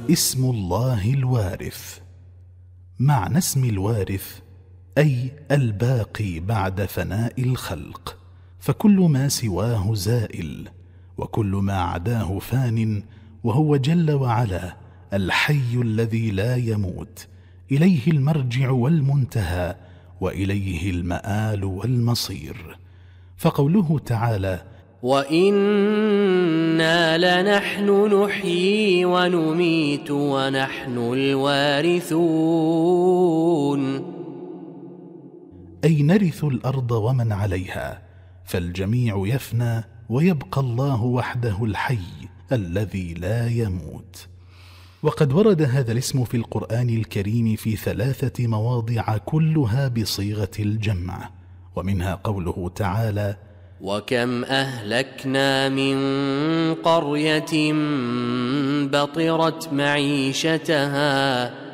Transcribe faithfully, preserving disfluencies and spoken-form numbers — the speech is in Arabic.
اسم الله الوارث. معنى اسم الوارث أي الباقي بعد فناء الخلق، فكل ما سواه زائل، وكل ما عداه فان، وهو جل وعلا الحي الذي لا يموت، إليه المرجع والمنتهى، وإليه المآل والمصير. فقوله تعالى: وإنا لنحن نحيي ونميت ونحن الوارثون، أي نرث الأرض ومن عليها، فالجميع يفنى ويبقى الله وحده الحي الذي لا يموت. وقد ورد هذا الاسم في القرآن الكريم في ثلاثة مواضع كلها بصيغة الجمع، ومنها قوله تعالى: وكم أهلكنا من قرية بطرت معيشتها